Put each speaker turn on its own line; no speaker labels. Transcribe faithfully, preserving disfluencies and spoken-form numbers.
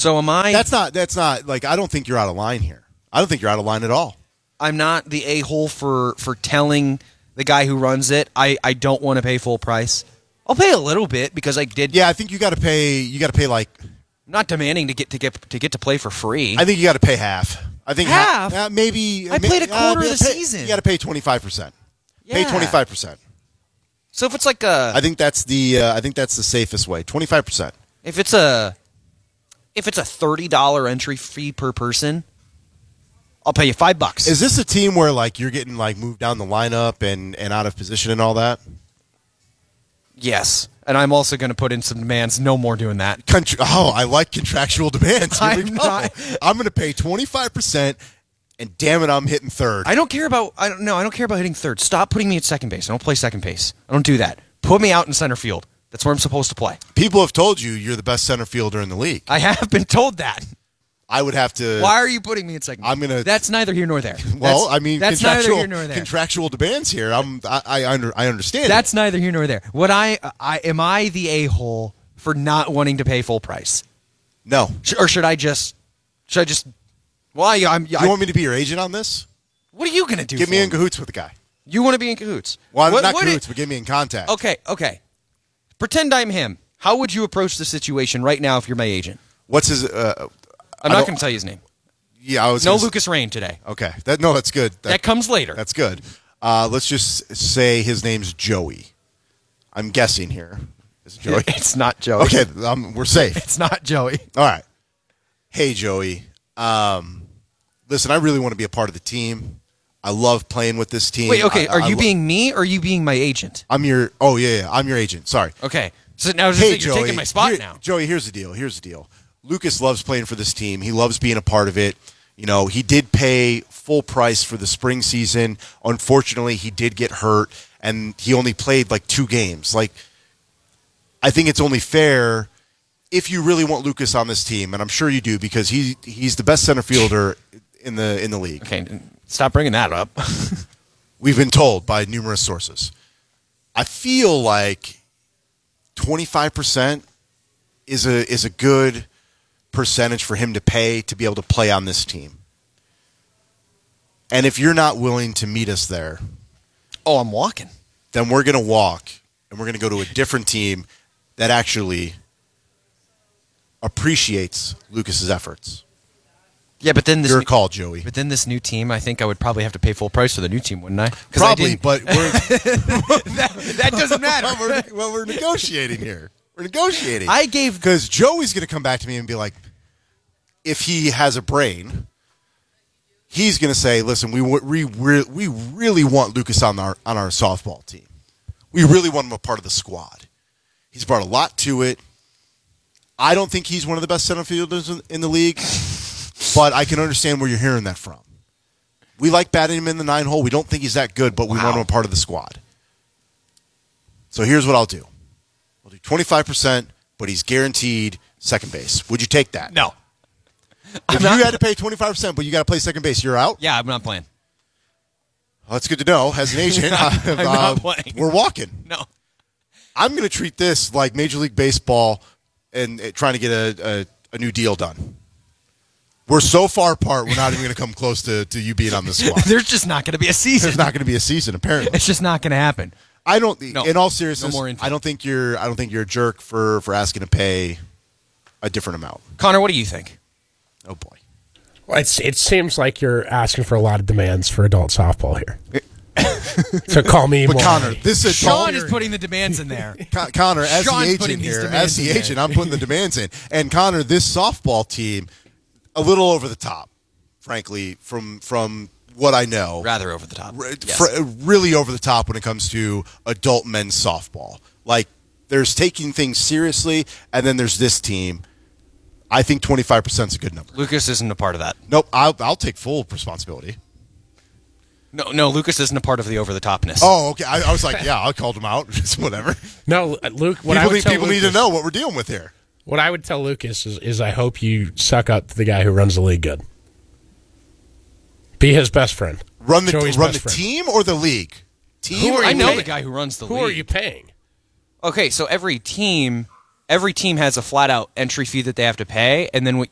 So am I?
That's not. That's not like. I don't think you're out of line here. I don't think you're out of line at all.
I'm not the a-hole for for telling the guy who runs it I, I don't want to pay full price. I'll pay a little bit because I did.
Yeah, I think you got to pay. You got to pay like.
I'm not demanding to get to get to get to play for free.
I think you got to pay half. I think
half.
Ha- uh, maybe.
I played a quarter
uh,
of the
pay,
season.
You got to pay twenty-five percent.
Yeah.
Pay twenty-five percent.
So if it's like a,
I think that's the. Uh, I think that's the safest way. Twenty-five percent.
If it's a, if it's a thirty dollar entry fee per person, I'll pay you five bucks.
Is this a team where like you're getting like moved down the lineup and, and out of position and all that?
Yes, and I'm also going to put in some demands. No more doing that.
Contra- oh, I like contractual demands. Here we
I'm
go.
not-
I'm going to pay twenty-five percent, and damn it, I'm hitting third.
I don't care about. I don't know. I don't care about hitting third. Stop putting me at second base. I don't play second base. I don't do that. Put me out in center field. That's where I'm supposed to play.
People have told you you're the best center fielder in the league.
I have been told that.
I would have to.
Why are you putting me at second?
I'm gonna.
That's neither here nor there.
Well,
That's-
I mean,
that's neither
contractual
here nor there.
contractual demands here. I'm. I, I under. I understand.
That's neither here nor there. What I, I am I the a-hole for not wanting to pay full price,
no.
Sh- or should I just? Should I just? Well, I, I'm.
You
I,
want me to be your agent on this?
what are you gonna do?
Get
for
me in cahoots with the guy.
You want to be in cahoots?
Well,
What-
not
what
cahoots,
i-
but get me in contact.
Okay, okay. Pretend I'm him. How would you approach the situation right now if you're my agent?
What's his? Uh,
I'm
I
not
don't-
going to tell you his name.
Yeah, I was.
No
gonna s-
Lucas Rain today.
Okay. That no, that's good.
That,
That,
comes later.
that's good. Uh, let's just say his name's Joey. I'm guessing here. Is it Joey?
It's not Joey.
Okay, um, we're safe.
It's not Joey.
All right. Hey, Joey. Um, listen, I really want to be a part of the team. I love playing with this team.
Wait, okay.
I-
Are
I
you
lo-
being me or are you being my agent?
I'm your. Oh yeah, yeah. I'm your agent. Sorry.
Okay. So now just
Hey,
think you're
Joey.
taking my spot
Here-
now.
Joey, here's the deal. Here's the deal. Lucas loves playing for this team. He loves being a part of it. You know, he did pay full price for the spring season. Unfortunately, he did get hurt, and he only played like two games. Like, I think it's only fair if you really want Lucas on this team, and I'm sure you do because he he's the best center fielder in the in the league.
Okay. Stop bringing that up.
We've been told by numerous sources. I feel like twenty-five percent is a is a good percentage for him to pay to be able to play on this team. And if you're not willing to meet us there,
Oh, I'm walking.
then we're going to walk and we're going to go to a different team that actually appreciates Lucas's efforts.
Yeah, but then this
Your
new,
call, Joey.
but then this new team, I think I would probably have to pay full price for the new team, wouldn't I? 'Cause I
Probably,
didn't-
but we're
that, that doesn't matter.
well, we're, well, we're negotiating here. We're negotiating.
I gave
Because Joey's going to come back to me and be like, if he has a brain, he's going to say, listen, we, we, we we really want Lucas on our on our softball team. We really want him a part of the squad. He's brought a lot to it. I don't think he's one of the best center fielders in, in the league, but I can understand where you're hearing that from. We like batting him in the nine hole. We don't think he's that good, but we
Wow.
want him a part of the squad. So here's what I'll do. I'll do twenty-five percent, but he's guaranteed second base. Would you take that?
no.
If
not-
you had to pay twenty-five percent, but you got to play second base, you're out?
Yeah, I'm not playing.
Well, that's good to know. As an agent,
I'm
uh,
not playing.
we're walking.
No.
I'm going to treat this like Major League Baseball and uh, trying to get a, a, a new deal done. We're so far apart, we're not even going to come close to, to you being on the squad.
There's just not going to be a season.
There's not going to be a season, apparently.
It's just not going to happen.
I don't.
No.
in all seriousness,
No more info.
I don't think you're. I don't think you're a jerk for, for asking to pay a different amount.
Connor, what do you think?
Oh boy.
Well, it's, it seems like you're asking for a lot of demands for adult softball here. So call me
But
more.
Connor, this is
Sean is putting the demands in there.
Con- Connor, as
Sean's
the
putting
agent
these
here,
demands
as the
in there.
agent, I'm putting the demands in. And Connor, this softball team, a little over the top, frankly, from from what I know.
Rather over the top.
R-
Yes.
fr- really over the top when it comes to adult men's softball. Like, there's taking things seriously, and then there's this team. I think twenty-five percent is a good number.
Lucas isn't a part of that.
Nope, I'll, I'll take full responsibility.
No, no, Lucas isn't a part of the over the topness.
Oh, okay. I, I was like, yeah, I called him out. Just whatever.
No, Luke. What I
People,
would
need,
tell
people need
Lucas,
to know what we're dealing with here.
What I would tell Lucas is, is I hope you suck up to the guy who runs the league good. Be his best friend.
Run the
Joey's
run the
best friend.
team or the league? Team.
Who are
or
I
you
know
league?
the guy who runs the
Who
league.
are you paying?
Okay, so every team, every team has a flat out entry fee that they have to pay, and then what